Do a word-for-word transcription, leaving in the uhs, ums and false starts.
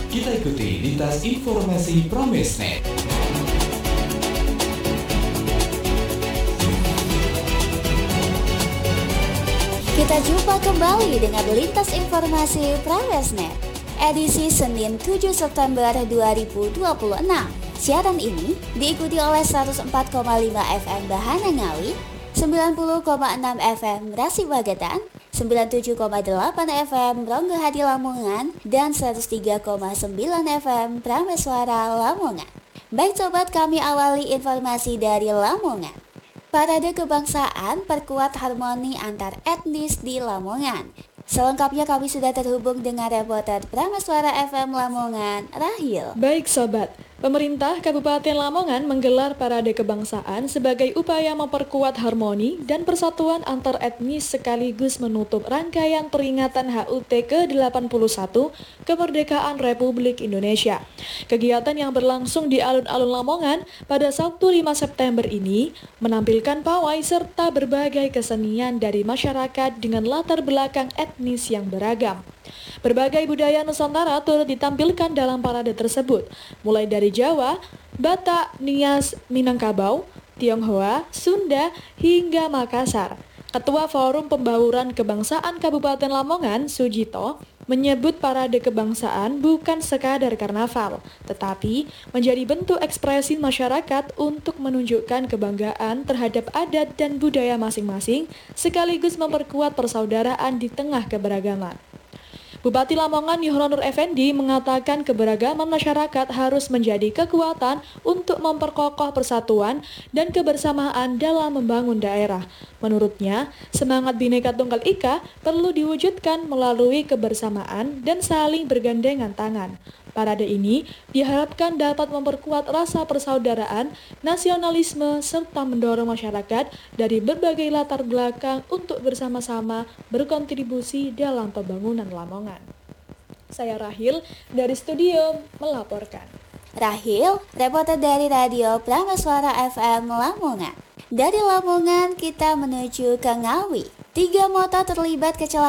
Kita ikuti lintas informasi Pramesnet. Kita jumpa kembali dengan lintas informasi Pramesnet, edisi Senin tujuh September dua ribu dua puluh enam. Siaran ini diikuti oleh seratus empat koma lima F M Bahana Ngawi, sembilan puluh koma enam F M Rasi Bagetan, sembilan puluh tujuh koma delapan F M Ronggo Hadi Lamongan, dan seratus tiga koma sembilan F M Prameswara Lamongan. Baik sobat, kami awali informasi dari Lamongan. Parade kebangsaan perkuat harmoni antar etnis di Lamongan. Selengkapnya kami sudah terhubung dengan reporter Prameswara F M Lamongan, Rahil. Baik sobat, pemerintah Kabupaten Lamongan menggelar parade kebangsaan sebagai upaya memperkuat harmoni dan persatuan antar etnis sekaligus menutup rangkaian peringatan H U T ke delapan puluh satu kemerdekaan Republik Indonesia. Kegiatan yang berlangsung di alun-alun Lamongan pada Sabtu lima September ini menampilkan pawai serta berbagai kesenian dari masyarakat dengan latar belakang etnis yang beragam. Berbagai budaya Nusantara turut ditampilkan dalam parade tersebut, mulai dari Jawa, Batak, Nias, Minangkabau, Tionghoa, Sunda, hingga Makassar. Ketua Forum Pembauran Kebangsaan Kabupaten Lamongan, Sujito, menyebut parade kebangsaan bukan sekadar karnaval, tetapi menjadi bentuk ekspresi masyarakat untuk menunjukkan kebanggaan terhadap adat dan budaya masing-masing, sekaligus memperkuat persaudaraan di tengah keberagaman. Bupati Lamongan Yohronur Effendi mengatakan keberagaman masyarakat harus menjadi kekuatan untuk memperkokoh persatuan dan kebersamaan dalam membangun daerah. Menurutnya, semangat Bhinneka Tunggal Ika perlu diwujudkan melalui kebersamaan dan saling bergandengan tangan. Parade ini diharapkan dapat memperkuat rasa persaudaraan, nasionalisme, serta mendorong masyarakat dari berbagai latar belakang untuk bersama-sama berkontribusi dalam pembangunan Lamongan. Saya Rahil dari studio melaporkan. Rahil, reporter dari Radio Prameswara F M Lamongan. Dari Lamongan kita menuju ke Ngawi. Tiga motor terlibat kecelakaan